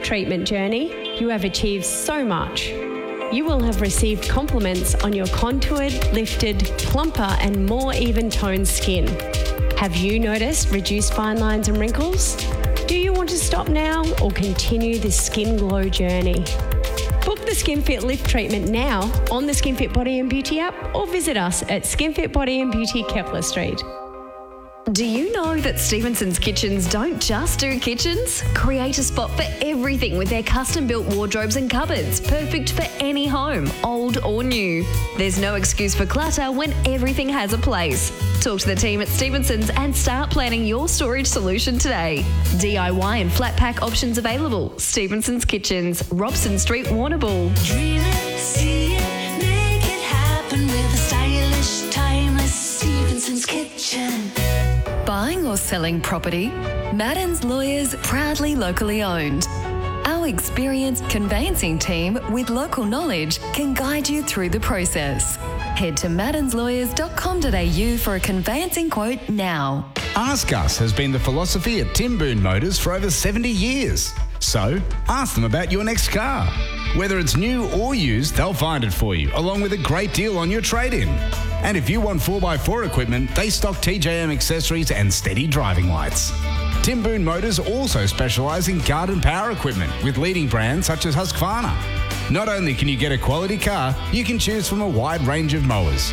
treatment journey, you have achieved so much. You will have received compliments on your contoured, lifted, plumper and more even-toned skin. Have you noticed reduced fine lines and wrinkles? Do you want to stop now or continue this skin glow journey? Book the SkinFit Lift treatment now on the SkinFit Body and Beauty app or visit us at SkinFit Body and Beauty, Kepler Street. Do you know that Stevenson's Kitchens don't just do kitchens? Create a spot for everything with their custom-built wardrobes and cupboards, perfect for any home, old or new. There's no excuse for clutter when everything has a place. Talk to the team at Stevenson's and start planning your storage solution today. DIY and flat pack options available. Stevenson's Kitchens, Robson Street, Warrnambool. Dream it, see it, make it happen with a stylish, timeless Stevenson's Kitchen. Buying or selling property? Madden's Lawyers, proudly locally owned. Our experienced conveyancing team with local knowledge can guide you through the process. Head to maddenslawyers.com.au for a conveyancing quote now. Ask Us has been the philosophy at Tim Boone Motors for over 70 years. So, ask them about your next car. Whether it's new or used, they'll find it for you, along with a great deal on your trade-in. And if you want 4x4 equipment, they stock TJM accessories and steady driving lights. Tim Boone Motors also specialise in garden power equipment with leading brands such as Husqvarna. Not only can you get a quality car, you can choose from a wide range of mowers.